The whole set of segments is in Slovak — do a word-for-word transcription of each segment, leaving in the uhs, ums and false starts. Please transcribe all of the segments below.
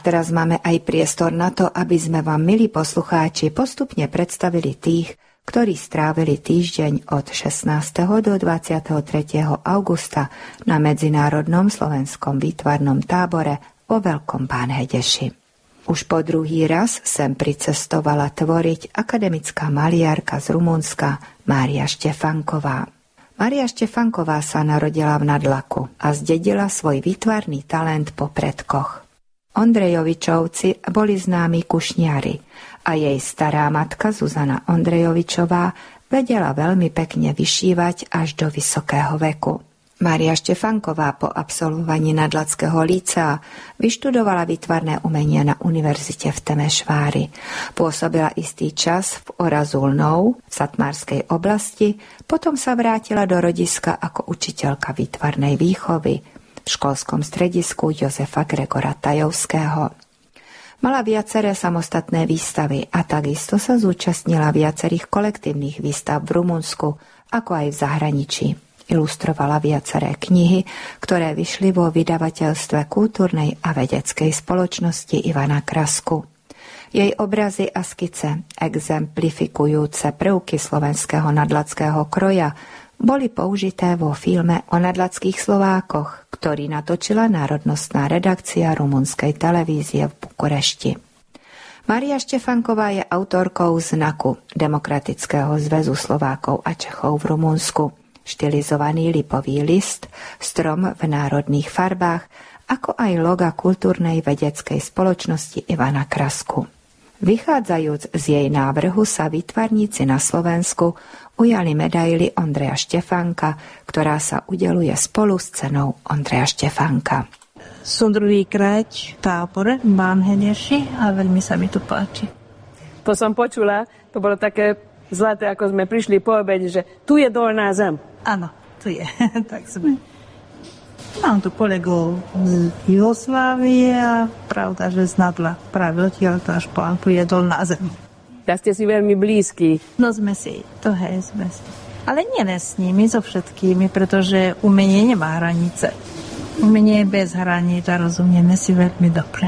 teraz máme aj priestor na to, aby sme vám, milí poslucháči, postupne predstavili tých, ktorí strávili týždeň od šestnásteho do dvadsiateho tretieho augusta na Medzinárodnom slovenskom výtvarnom tábore vo Veľkom Pánhedeši. Už po druhý raz sem pricestovala tvoriť akademická maliarka z Rumunska Mária Štefanková. Mária Štefanková sa narodila v Nadlaku a zdedila svoj výtvarný talent po predkoch. Ondrejovičovci boli známi kušniari a jej stará matka Zuzana Ondrejovičová vedela veľmi pekne vyšívať až do vysokého veku. Mária Štefanková po absolvovaní Nadlackého lícea vyštudovala výtvarné umenie na univerzite v Temešvári. Pôsobila istý čas v Orazulnou v Satmárskej oblasti, potom sa vrátila do rodiska ako učiteľka výtvarnej výchovy v školskom stredisku Jozefa Gregora Tajovského. Mala viaceré samostatné výstavy a takisto sa zúčastnila viacerých kolektívnych výstav v Rumunsku, ako aj v zahraničí. Ilustrovala viaceré knihy, ktoré vyšli vo vydavateľstve kultúrnej a vedeckej spoločnosti Ivana Krasku. Jej obrazy a skice, exemplifikujúce prvky slovenského nadlackého kroja, boli použité vo filme o nadlackých Slovákoch, ktorý natočila národnostná redakcia rumunskej televízie v Bukurešti. Mária Štefanková je autorkou znaku Demokratického zväzu Slovákov a Čechov v Rumunsku, štilizovaný lipový list, strom v národných farbách, ako aj loga kultúrnej vedeckej spoločnosti Ivana Krasku. Vychádzajúc z jej návrhu sa výtvarníci na Slovensku ujali medaily Ondreja Štefánka, ktorá sa udeľuje spolu s cenou Ondreja Štefánka. Som druhýkrát v tábore v Pánhedeši a veľmi sa mi tu páči. To som počula, to bolo také zlaté, ako sme prišli po obede, že tu je dolná zem. Áno, tu je. Tak sme. Mám tu kolegov z Jugoslávie a pravda, že z Nadla. Práve odtiaľ to až po tu je dolná zem. Tak ste si veľmi blízki. No sme si, to hej, sme si. Ale nie s nimi, so všetkými, pretože umenie nemá hranice. Umenie je bez hraníc a rozumieme si veľmi dobre.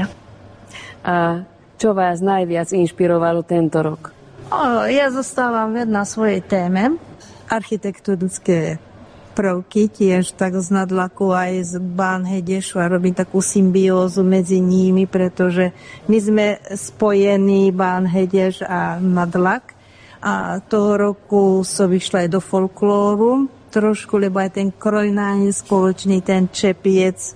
A čo vás najviac inšpirovalo tento rok? O, ja zostávam na svojej téme. Architektonické prvky, tiež tak z Nadlaku aj z Pánhedešu a robím takú symbiózu medzi nimi, pretože my sme spojení Pánhedeš a Nadlak a toho roku som vyšla aj do folklóru trošku, lebo aj ten kroj nájde spoločný, ten čepiec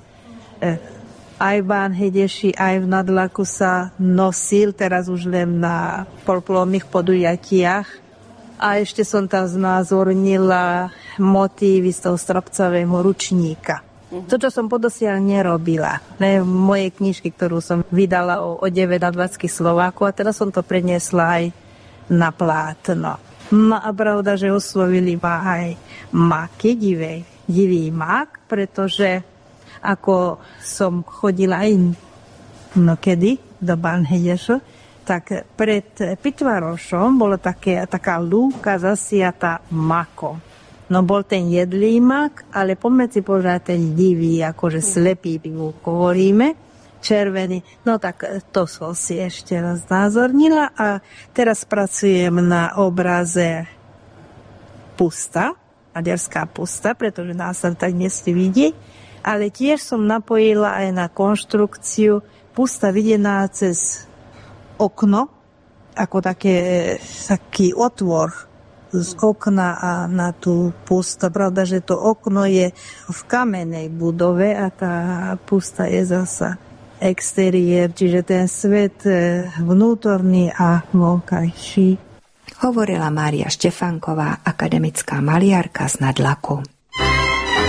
aj v Pánhedeši, aj v Nadlaku sa nosil, teraz už len na folklórnych podujatiach. A ešte som tam znázornila motívy z toho stropcového ručníka. Uh-huh. To, čo som podosiaľ nerobila. Ne, v mojej knižke, ktorú som vydala o odeve nadvadských Slovákov, a teraz som to preniesla aj na plátno. No a pravda, že oslovili ma aj maky, divý, divý mak, pretože ako som chodila aj no kedy do Pánhedešu, tak pred Pitvarošom bola také, taká lúka zasiata makom. No bol ten jedlý mak, ale pomedzi poža ten divý, akože slepý, hovoríme, červený. No tak to som si ešte raz znázornila a teraz pracujem na obraze pusta, maďarská pusta, pretože nás tam tak nesli vidieť, ale tiež som napojila aj na konštrukciu pusta videná cez okno, ako také, taký otvor z okna a na tú pusta. Pravda, že to okno je v kamennej budove a tá pusta je zasa exteriér, čiže ten svet vnútorný a vonkajší. Hovorila Mária Štefanková, akademická maliarka z Nadlaku.